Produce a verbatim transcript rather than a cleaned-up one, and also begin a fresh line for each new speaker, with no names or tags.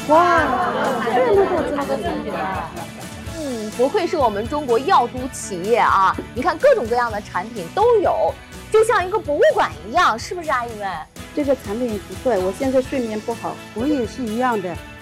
哇，这么多这么多产品啊！
嗯，不愧是我们中国药都企业啊！你看各种各样的产品都有，就像一个博物馆一样，是不是阿姨们？
这个产品不错，我现在睡眠不好，
我也是一样的。